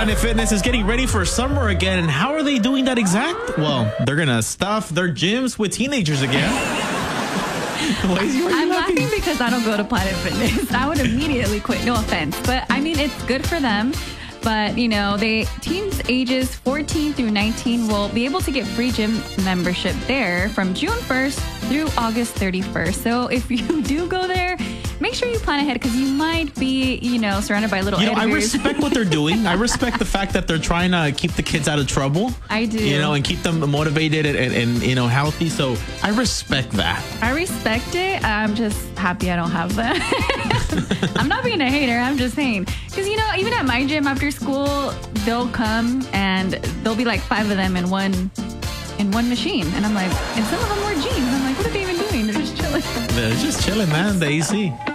Planet Fitness is getting ready for summer again. And how are they doing that exact? Well, they're going to stuff their gyms with teenagers again. I'm laughing because I don't go to Planet Fitness. I would immediately quit. No offense. But I mean, it's good for them. But, you know, teens ages 14 through 19 will be able to get free gym membership there from June 1st through August 31st. So if you do go there, make sure you plan ahead because you might be, you know, surrounded by little editors. I respect what they're doing. I respect the fact that they're trying to keep the kids out of trouble. I do. You know, and keep them motivated and you know, healthy. So I respect that. I respect it. I'm just happy I don't have that. I'm not being a hater. I'm just saying. Because, you know, even at my gym after school, they'll come and there'll be like 5 of them in one machine. And I'm like, and some of them wear jeans. I'm like, what are they even doing? They're just chilling. They're just chilling, man. The AC.